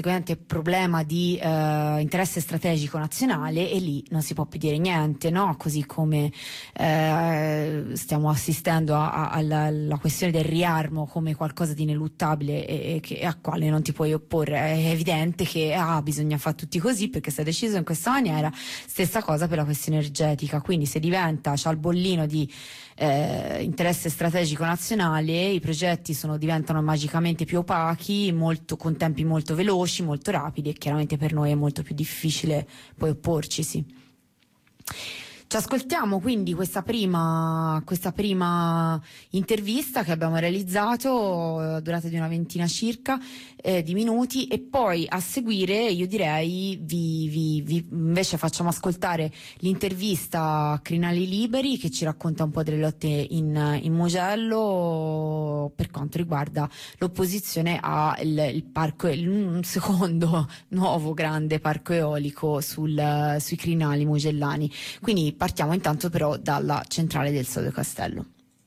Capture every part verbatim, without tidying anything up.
problema di eh, interesse strategico nazionale, e lì non si può più dire niente, no? Così come eh, stiamo assistendo a, a, alla, alla questione del riarmo come qualcosa di ineluttabile e, e che, a quale non ti puoi opporre. È evidente che ah, bisogna fare tutti così perché si è deciso in questa maniera. Stessa cosa per la questione energetica, quindi se diventa c'ha il bollino di eh, interesse strategico nazionale, i progetti sono, diventano magicamente più opachi, molto, con tempi molto veloci, molto rapidi, e chiaramente per noi è molto più difficile poi opporci, sì. Ci ascoltiamo quindi questa prima, questa prima intervista che abbiamo realizzato, eh, durata di una ventina circa eh, di minuti, e poi a seguire io direi vi, vi, vi invece facciamo ascoltare l'intervista a Crinali Liberi, che ci racconta un po' delle lotte in, in Mugello per quanto riguarda l'opposizione al il parco, il, un secondo nuovo grande parco eolico sul, sui crinali mugellani. Quindi partiamo intanto però dalla centrale del Sodo Castello.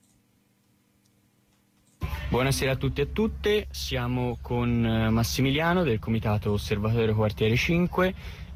Buonasera a tutti e a tutte, siamo con Massimiliano del Comitato Osservatorio Quartiere cinque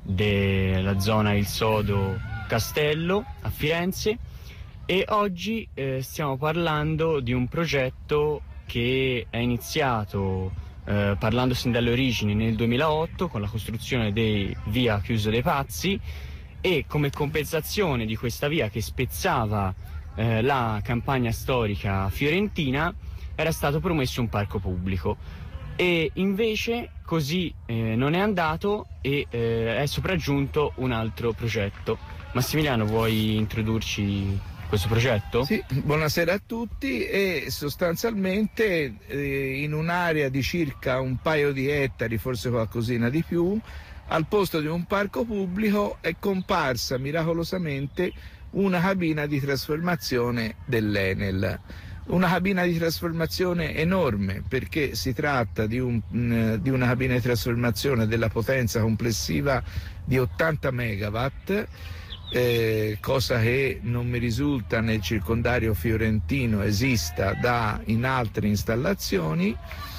della zona Il Sodo Castello a Firenze, e oggi eh, stiamo parlando di un progetto che è iniziato eh, parlando sin dalle origini nel duemilaotto con la costruzione dei via Chiuso dei Pazzi, e come compensazione di questa via che spezzava eh, la campagna storica fiorentina era stato promesso un parco pubblico, e invece così eh, non è andato, e eh, è sopraggiunto un altro progetto. Massimiliano, vuoi introdurci questo progetto? Sì, buonasera a tutti. E sostanzialmente eh, in un'area di circa un paio di ettari, forse qualcosina di più, al posto di un parco pubblico è comparsa miracolosamente una cabina di trasformazione dell'Enel. Una cabina di trasformazione enorme, perché si tratta di, un, di una cabina di trasformazione della potenza complessiva di ottanta megawatt, eh, cosa che non mi risulta nel circondario fiorentino esista da in altre installazioni,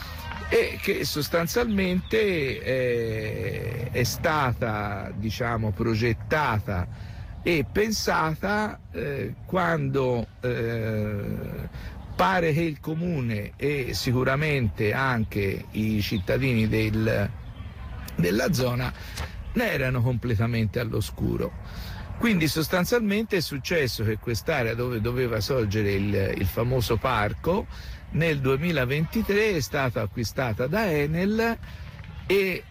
e che sostanzialmente eh, è stata, diciamo, progettata e pensata eh, quando eh, pare che il comune e sicuramente anche i cittadini del, della zona ne erano completamente all'oscuro. Quindi sostanzialmente è successo che quest'area dove doveva sorgere il, il famoso parco nel duemilaventitré è stata acquistata da Enel, e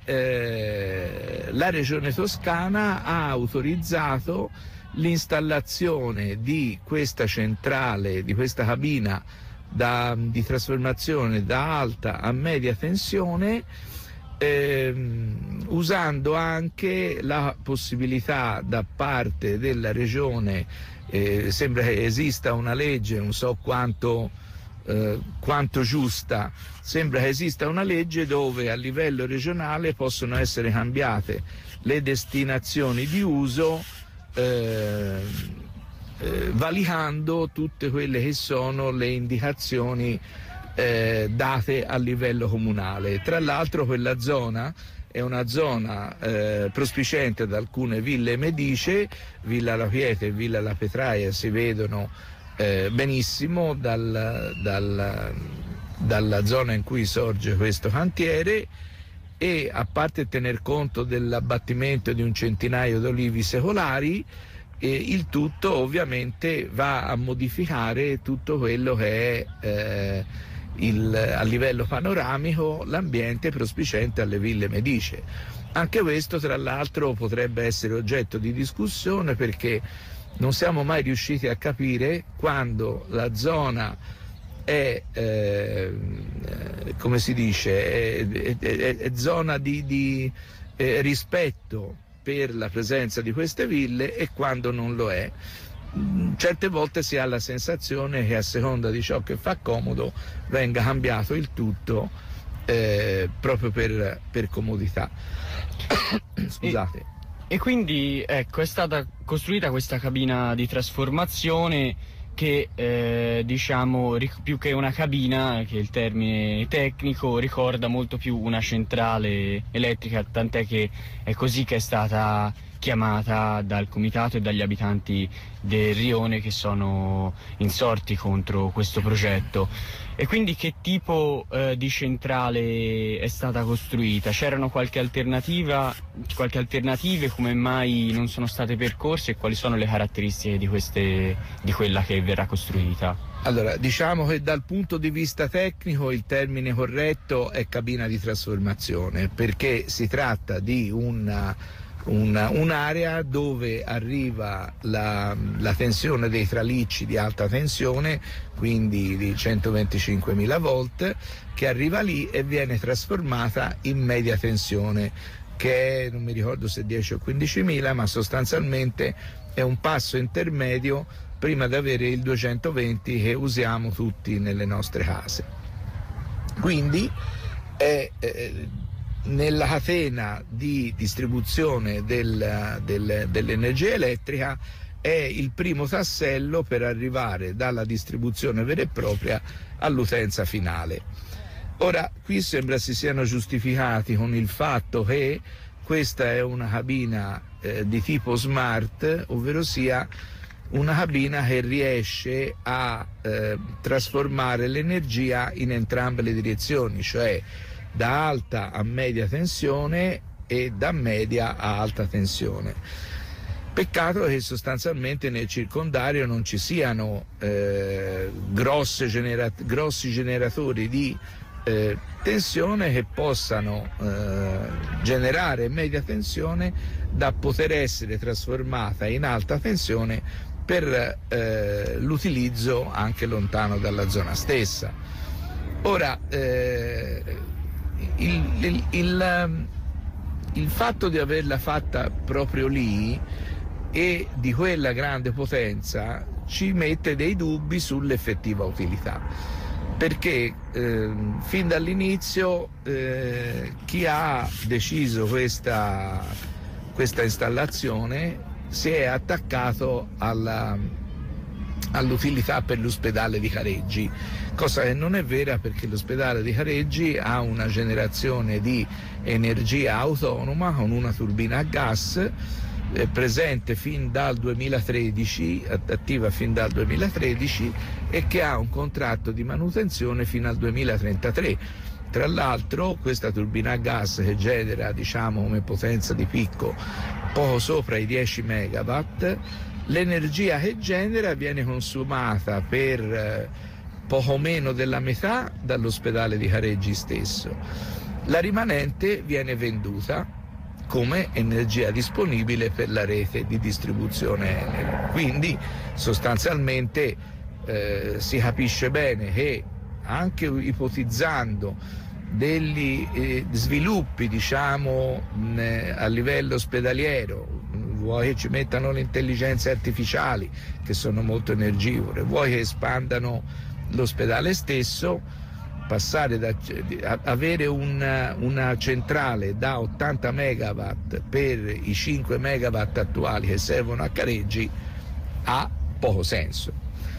eh, la Regione Toscana ha autorizzato l'installazione di questa centrale, di questa cabina da, di trasformazione da alta a media tensione, ehm, usando anche la possibilità da parte della Regione, eh, sembra che esista una legge, non so quanto Eh, quanto giusta, sembra che esista una legge dove a livello regionale possono essere cambiate le destinazioni di uso eh, eh, valicando tutte quelle che sono le indicazioni eh, date a livello comunale. Tra l'altro quella zona è una zona eh, prospiciente ad alcune ville medicee, Villa La Pieta e Villa La Petraia si vedono Eh, benissimo dal, dal, dalla zona in cui sorge questo cantiere, e a parte tener conto dell'abbattimento di un centinaio di olivi secolari, eh, il tutto ovviamente va a modificare tutto quello che è eh, il, a livello panoramico l'ambiente prospiciente alle ville medicee. Anche questo tra l'altro potrebbe essere oggetto di discussione, perché non siamo mai riusciti a capire quando la zona è, eh, come si dice, è, è, è zona di, di eh, rispetto per la presenza di queste ville e quando non lo è. Certe volte si ha la sensazione che a seconda di ciò che fa comodo venga cambiato il tutto eh, proprio per, per comodità. Scusate. E, e quindi ecco, è stata costruita questa cabina di trasformazione che eh, diciamo ric- più che una cabina, che è il termine tecnico, ricorda molto più una centrale elettrica, tant'è che è così che è stata chiamata dal comitato e dagli abitanti del rione che sono insorti contro questo progetto. E quindi che tipo eh, di centrale è stata costruita? C'erano qualche alternativa, qualche alternative, come mai non sono state percorse e quali sono le caratteristiche di, queste, di quella che verrà costruita? Allora, diciamo che dal punto di vista tecnico il termine corretto è cabina di trasformazione, perché si tratta di una Una, un'area dove arriva la, la tensione dei tralicci di alta tensione, quindi di centoventicinquemila volt, che arriva lì e viene trasformata in media tensione, che è, non mi ricordo se dieci o quindicimila, ma sostanzialmente è un passo intermedio prima di avere il duecentoventi che usiamo tutti nelle nostre case. Quindi è... è nella catena di distribuzione del, del, dell'energia elettrica è il primo tassello per arrivare dalla distribuzione vera e propria all'utenza finale. Ora, qui sembra si siano giustificati con il fatto che questa è una cabina eh, di tipo smart, ovvero sia una cabina che riesce a eh, trasformare l'energia in entrambe le direzioni, cioè da alta a media tensione e da media a alta tensione. Peccato che sostanzialmente nel circondario non ci siano eh, grosse genera- grossi generatori di eh, tensione che possano eh, generare media tensione da poter essere trasformata in alta tensione per eh, l'utilizzo anche lontano dalla zona stessa. Ora, eh, Il, il, il, il fatto di averla fatta proprio lì e di quella grande potenza ci mette dei dubbi sull'effettiva utilità, perché eh, fin dall'inizio eh, chi ha deciso questa, questa installazione si è attaccato alla, all'utilità per l'ospedale di Careggi, cosa che non è vera, perché l'ospedale di Careggi ha una generazione di energia autonoma con una turbina a gas eh, presente fin dal duemilatredici, attiva fin dal duemilatredici, e che ha un contratto di manutenzione fino al duemilatrentatré. Tra l'altro questa turbina a gas, che genera, diciamo, come potenza di picco poco sopra i dieci megawatt, l'energia che genera viene consumata per eh, poco meno della metà dall'ospedale di Careggi stesso. La rimanente viene venduta come energia disponibile per la rete di distribuzione Enel. Quindi sostanzialmente eh, si capisce bene che, anche ipotizzando degli eh, sviluppi, diciamo, mh, a livello ospedaliero, vuoi che ci mettano le intelligenze artificiali che sono molto energivore, vuoi che espandano l'ospedale stesso, passare da a, avere una, una centrale da ottanta megawatt per i cinque megawatt attuali che servono a Careggi ha poco senso.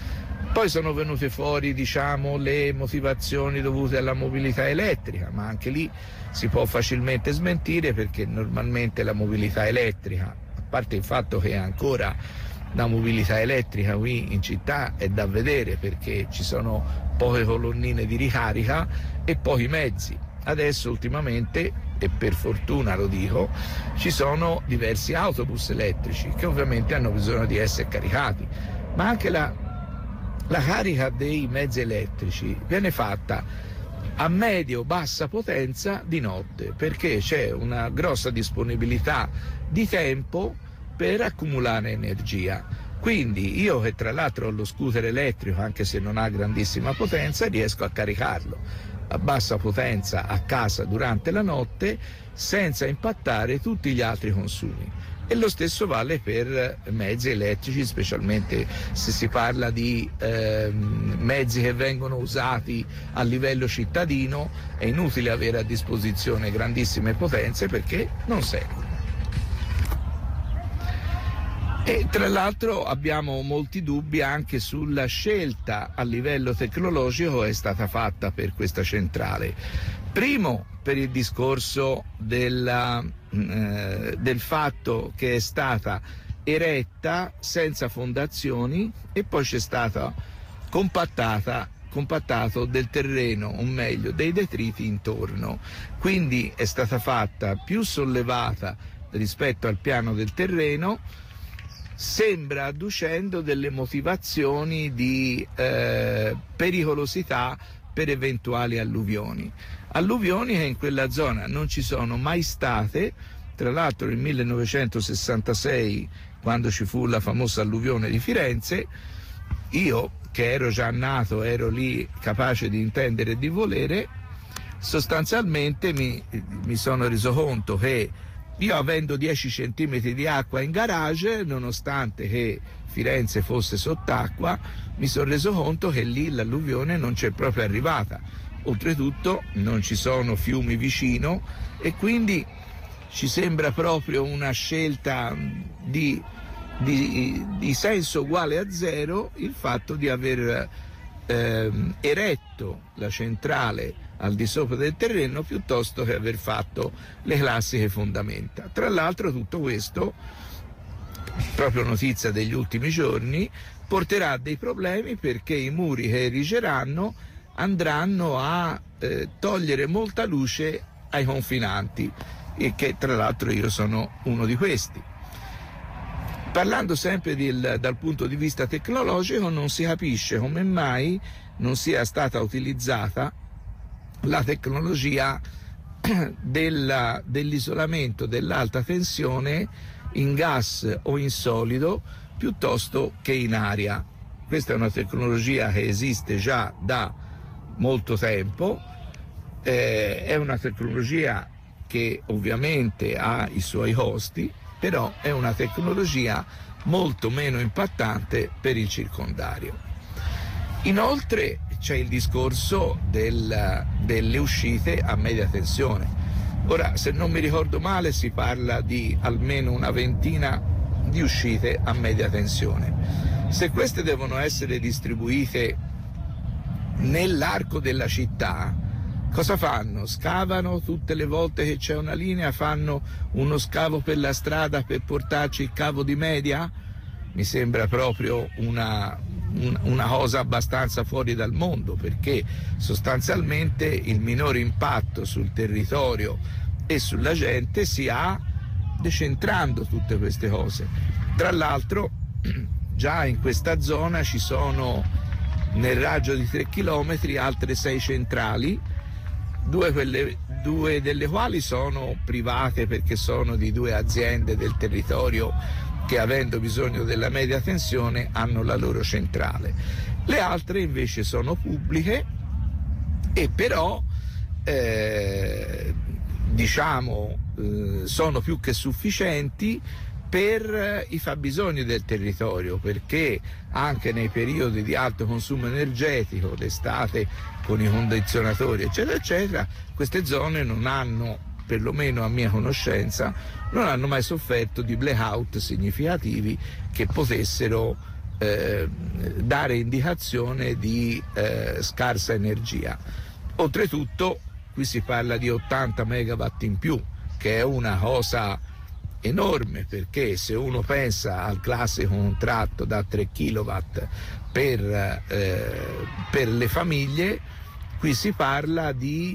Poi sono venute fuori, diciamo, le motivazioni dovute alla mobilità elettrica, ma anche lì si può facilmente smentire, perché normalmente la mobilità elettrica, a parte il fatto che ancora la mobilità elettrica qui in città è da vedere, perché ci sono poche colonnine di ricarica e pochi mezzi. Adesso ultimamente, e per fortuna lo dico, ci sono diversi autobus elettrici che ovviamente hanno bisogno di essere caricati, ma anche la, la carica dei mezzi elettrici viene fatta a medio-bassa potenza di notte, perché c'è una grossa disponibilità di tempo per accumulare energia. Quindi io, che tra l'altro ho lo scooter elettrico, anche se non ha grandissima potenza, riesco a caricarlo a bassa potenza a casa durante la notte senza impattare tutti gli altri consumi. E lo stesso vale per mezzi elettrici, specialmente se si parla di eh, mezzi che vengono usati a livello cittadino. È inutile avere a disposizione grandissime potenze perché non servono. E tra l'altro abbiamo molti dubbi anche sulla scelta a livello tecnologico che è stata fatta per questa centrale. Primo, per il discorso della, eh, del fatto che è stata eretta senza fondazioni e poi c'è stata compattata compattato del terreno, o meglio dei detriti intorno, quindi è stata fatta più sollevata rispetto al piano del terreno, sembra adducendo delle motivazioni di eh, pericolosità per eventuali alluvioni. Alluvioni che in quella zona non ci sono mai state. Tra l'altro nel millenovecentosessantasei, quando ci fu la famosa alluvione di Firenze, io che ero già nato, ero lì capace di intendere e di volere, sostanzialmente mi, mi sono reso conto che io, avendo dieci centimetri di acqua in garage, nonostante che Firenze fosse sott'acqua, mi sono reso conto che lì l'alluvione non c'è proprio arrivata. Oltretutto non ci sono fiumi vicino e quindi ci sembra proprio una scelta di, di, di senso uguale a zero il fatto di aver eh, eretto la centrale al di sopra del terreno piuttosto che aver fatto le classiche fondamenta. Tra l'altro tutto questo, proprio notizia degli ultimi giorni, porterà dei problemi perché i muri che erigeranno andranno a eh, togliere molta luce ai confinanti, e che tra l'altro io sono uno di questi. Parlando sempre del, dal punto di vista tecnologico, non si capisce come mai non sia stata utilizzata la tecnologia della, dell'isolamento dell'alta tensione in gas o in solido piuttosto che in aria. Questa è una tecnologia che esiste già da molto tempo, eh, è una tecnologia che ovviamente ha i suoi costi, però è una tecnologia molto meno impattante per il circondario. Inoltre c'è il discorso del, delle uscite a media tensione. Ora, se non mi ricordo male, si parla di almeno una ventina di uscite a media tensione. Se queste devono essere distribuite nell'arco della città, cosa fanno? Scavano tutte le volte che c'è una linea, fanno uno scavo per la strada per portarci il cavo di media? Mi sembra proprio una, una cosa abbastanza fuori dal mondo, perché sostanzialmente il minore impatto sul territorio e sulla gente si ha decentrando tutte queste cose. Tra l'altro già in questa zona ci sono nel raggio di tre chilometri altre sei centrali, due, quelle, due delle quali sono private perché sono di due aziende del territorio che, avendo bisogno della media tensione, hanno la loro centrale. Le altre invece sono pubbliche e però eh, diciamo eh, sono più che sufficienti per i fabbisogni del territorio, perché anche nei periodi di alto consumo energetico, d'estate con i condizionatori eccetera eccetera, queste zone non hanno, perlomeno a mia conoscenza, non hanno mai sofferto di blackout significativi che potessero eh, dare indicazione di eh, scarsa energia. Oltretutto qui si parla di ottanta megawatt in più, che è una cosa enorme, perché se uno pensa al classico contratto da tre chilowatt per, eh, per le famiglie, qui si parla di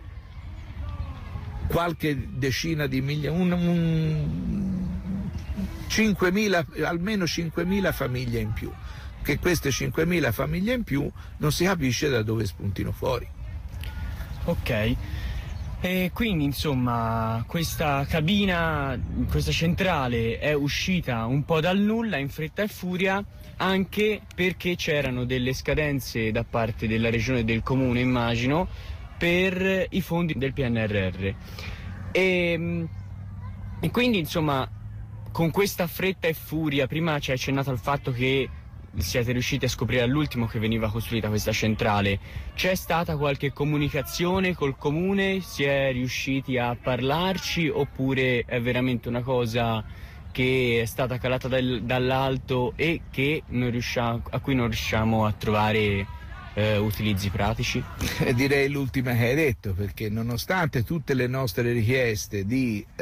qualche decina di migliaia, un, un cinquemila, almeno cinquemila famiglie in più, che queste cinquemila famiglie in più non si capisce da dove spuntino fuori. Ok. E quindi insomma questa cabina, questa centrale è uscita un po' dal nulla, in fretta e furia, anche perché c'erano delle scadenze da parte della regione e del comune, immagino, per i fondi del P N R R. E, e quindi insomma con questa fretta e furia, prima ci hai accennato al fatto che siete riusciti a scoprire all'ultimo che veniva costruita questa centrale. C'è stata qualche comunicazione col comune? Si è riusciti a parlarci oppure è veramente una cosa che è stata calata dal, dall'alto e che non riusciamo, a cui non riusciamo a trovare eh, utilizzi pratici? Direi l'ultima che hai detto, perché nonostante tutte le nostre richieste di